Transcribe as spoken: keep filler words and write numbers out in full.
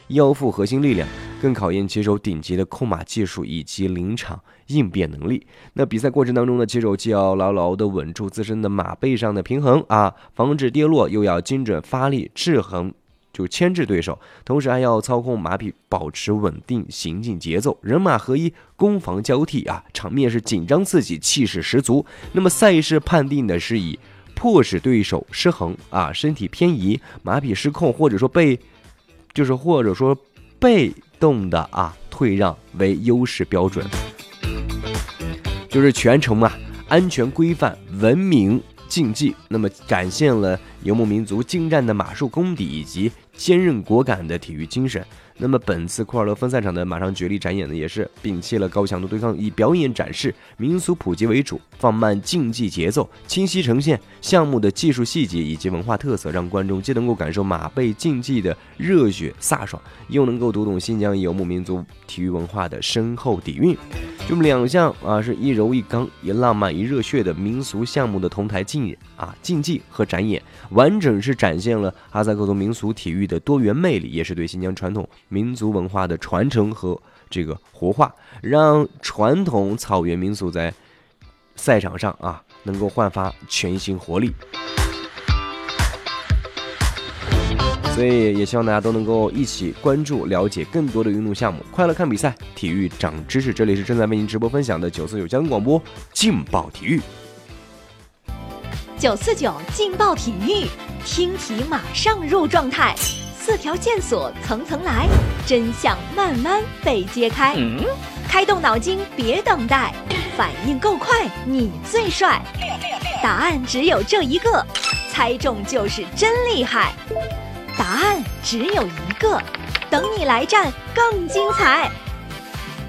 腰腹核心力量，更考验骑手顶级的控马技术以及临场应变能力。那比赛过程当中呢，骑手既要牢牢地稳住自身的马背上的平衡啊，防止跌落，又要精准发力制衡，就牵制对手，同时还要操控马匹保持稳定行进节奏，人马合一，攻防交替啊，场面是紧张刺激，气势十足。那么赛事判定的是以迫使对手失衡啊，身体偏移，马匹失控，或者说被就是或者说被动的啊退让为优势标准，就是全程啊安全规范文明竞技，那么展现了游牧民族精湛的马术功底以及坚韧果敢的体育精神。那么本次库尔勒分赛场的马上角力展演呢，也是摒弃了高强度对抗，以表演展示、民俗普及为主，放慢竞技节奏，清晰呈现项目的技术细节以及文化特色，让观众既能够感受马背竞技的热血飒爽，又能够读懂新疆游牧民族体育文化的深厚底蕴。这么两项啊，是一柔一刚、一浪漫一热血的民俗项目的同台竞啊竞技和展演，完整是展现了哈萨克族民俗体育的多元魅力，也是对新疆传统民族文化的传承和这个活化，让传统草原民俗在赛场上啊能够焕发全新活力。所以也希望大家都能够一起关注了解更多的运动项目，快乐看比赛，体育长知识。这里是正在为您直播分享的九四九交通广播劲爆体育。 九四九劲爆体育，听题马上入状态，四条线索层层来，真相慢慢被揭开。嗯、开动脑筋别等待，反应够快你最帅，答案只有这一个，猜中就是真厉害。答案只有一个，等你来战更精彩。